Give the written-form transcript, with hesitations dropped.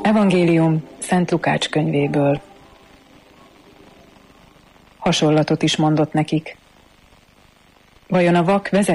Evangélium Szent Lukács könyvéből. Hasonlatot is mondott nekik. Vajon a vak vezet